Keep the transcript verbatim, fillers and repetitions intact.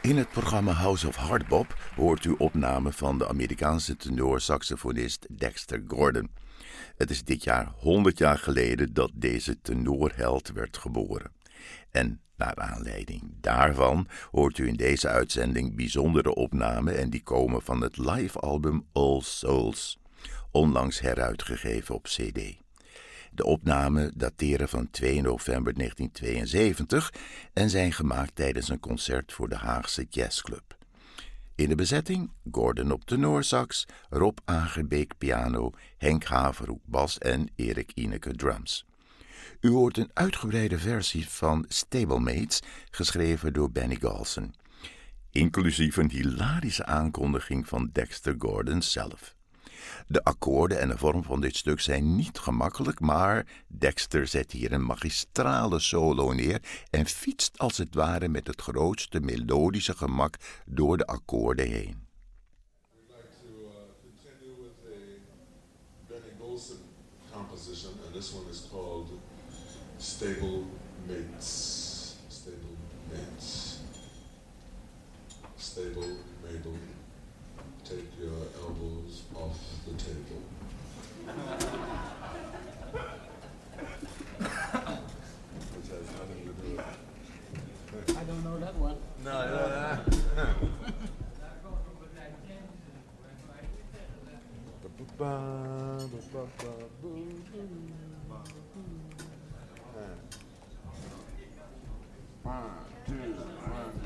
In het programma House of Hardbop hoort u opname van de Amerikaanse tenorsaxofonist Dexter Gordon. Het is dit jaar honderd jaar geleden dat deze tenorheld werd geboren. En naar aanleiding daarvan hoort u in deze uitzending bijzondere opnamen en die komen van het live-album All Souls, onlangs heruitgegeven op cd. De opnamen dateren van twee november negentien tweeënzeventig en zijn gemaakt tijdens een concert voor de Haagse Jazzclub. In de bezetting Gordon op tenorsax, Rob Agerbeek piano, Henk Haverhoek bas en Erik Ineke drums. U hoort een uitgebreide versie van Stablemates, geschreven door Benny Golson, inclusief een hilarische aankondiging van Dexter Gordon zelf. De akkoorden en de vorm van dit stuk zijn niet gemakkelijk, maar Dexter zet hier een magistrale solo neer en fietst als het ware met het grootste melodische gemak door de akkoorden heen. We'd like to uh, continue with a Benny Golson composition, and this one is called Stablemates. Stablemates. Stable, Mabel. Take your elbows off the table. Which has nothing to do with I don't know that one. No, no, no. One, two, one.